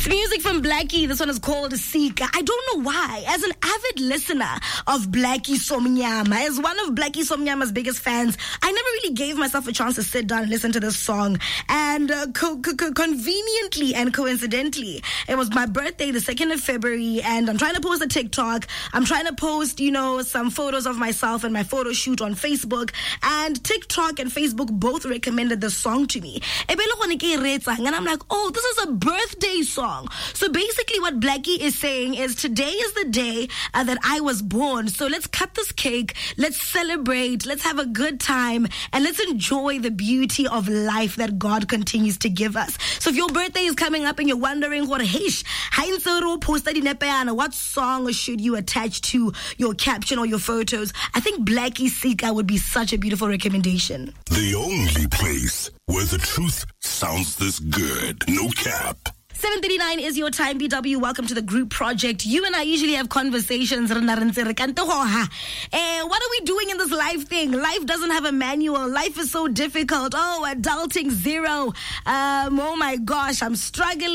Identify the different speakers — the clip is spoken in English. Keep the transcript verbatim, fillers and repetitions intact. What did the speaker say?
Speaker 1: It's music from Blackie. This one is called Sika. I don't know why. As an avid listener of Blackie Somnyama, as one of Blackie Somnyama's biggest fans, I never really gave myself a chance to sit down and listen to this song. And uh, co- co- conveniently and coincidentally, it was my birthday, the second of February, and I'm trying to post a TikTok. I'm trying to post, you know, some photos of myself and my photo shoot on Facebook. And TikTok and Facebook both recommended this song to me. And I'm like, oh, this is a birthday song. So basically what Blackie is saying is today is the day uh, that I was born. So let's cut this cake. Let's celebrate. Let's have a good time. And let's enjoy the beauty of life that God continues to give us. So if your birthday is coming up and you're wondering, what what song should you attach to your caption or your photos, I think Blackie Sika would be such a beautiful recommendation.
Speaker 2: The only place where the truth sounds this good. No cap.
Speaker 1: seven thirty-nine is your time, B W. Welcome to the group project. You and I usually have conversations. Eh, what are we doing in this life thing? Life doesn't have a manual. Life is so difficult. Oh, adulting zero. Um, oh my gosh, I'm struggling.